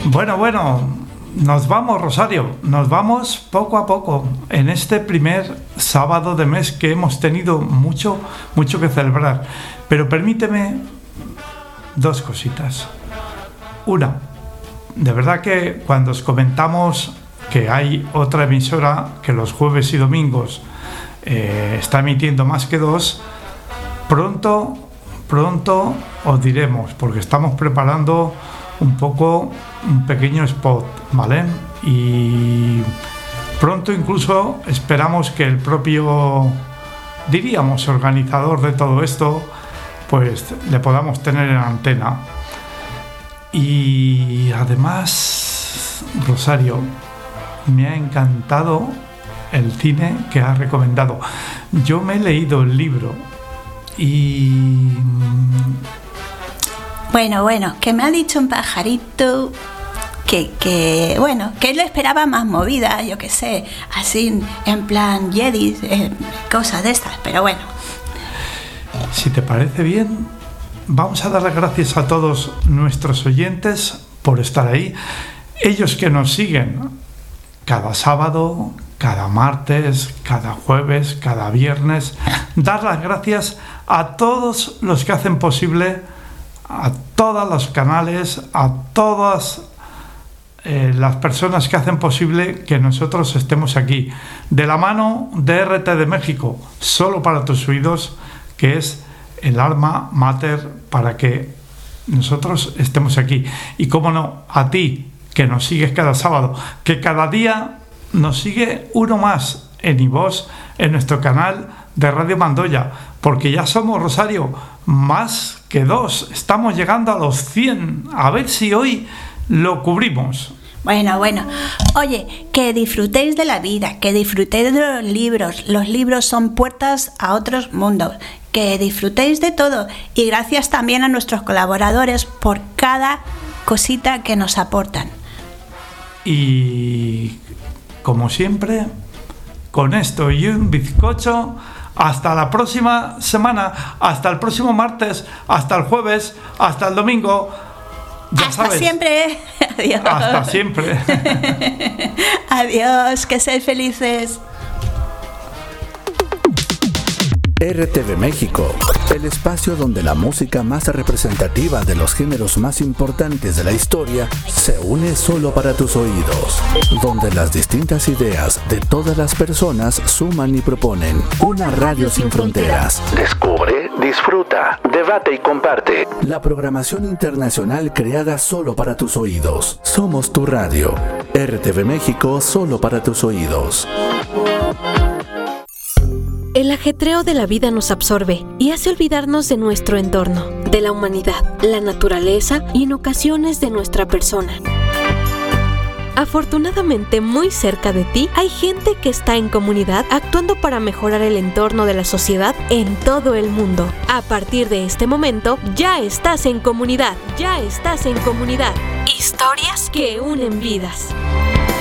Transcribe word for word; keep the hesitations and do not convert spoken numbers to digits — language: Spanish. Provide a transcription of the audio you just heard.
Bueno, bueno, nos vamos, Rosario, nos vamos poco a poco en este primer sábado de mes que hemos tenido mucho, mucho que celebrar. Pero permíteme dos cositas. Una, de verdad que cuando os comentamos que hay otra emisora que los jueves y domingos eh, está emitiendo más que dos, pronto, pronto os diremos, porque estamos preparando un poco un pequeño spot, ¿vale? Y pronto incluso esperamos que el propio, diríamos, organizador de todo esto, pues le podamos tener en antena. Y además, Rosario, me ha encantado el cine que has recomendado. Yo me he leído el libro y... Bueno, bueno, que me ha dicho un pajarito que, que bueno, que él esperaba más movida, yo qué sé, así en plan Jedi, eh, cosas de estas, pero bueno. Si te parece bien, vamos a dar las gracias a todos nuestros oyentes por estar ahí. Ellos que nos siguen cada sábado, cada martes, cada jueves, cada viernes. Dar las gracias a todos los que hacen posible, a todos los canales, a todas eh, las personas que hacen posible que nosotros estemos aquí. De la mano de R T de México, solo para tus oídos, que es el alma mater para que nosotros estemos aquí. Y cómo no, a ti, que nos sigues cada sábado, que cada día nos sigue uno más en iVoox, en nuestro canal de Radio Mandoya, porque ya somos, Rosario, más que dos. Estamos llegando a los cien. A ver si hoy lo cubrimos. Bueno, bueno. Oye, que disfrutéis de la vida, que disfrutéis de los libros. Los libros son puertas a otros mundos. Que disfrutéis de todo. Y gracias también a nuestros colaboradores por cada cosita que nos aportan. Y como siempre, con esto y un bizcocho, hasta la próxima semana, hasta el próximo martes, hasta el jueves, hasta el domingo. Ya hasta sabes. Siempre. Adiós. Hasta siempre. Adiós, que seáis felices. R T V México, el espacio donde la música más representativa de los géneros más importantes de la historia se une solo para tus oídos, donde las distintas ideas de todas las personas suman y proponen una radio sin fronteras. Descubre, disfruta, debate y comparte la programación internacional creada solo para tus oídos. Somos tu radio. R T V México, solo para tus oídos. El ajetreo de la vida nos absorbe y hace olvidarnos de nuestro entorno, de la humanidad, la naturaleza y en ocasiones de nuestra persona. Afortunadamente, muy cerca de ti hay gente que está en comunidad actuando para mejorar el entorno de la sociedad en todo el mundo. A partir de este momento, ya estás en comunidad, ya estás en comunidad. Historias que unen vidas.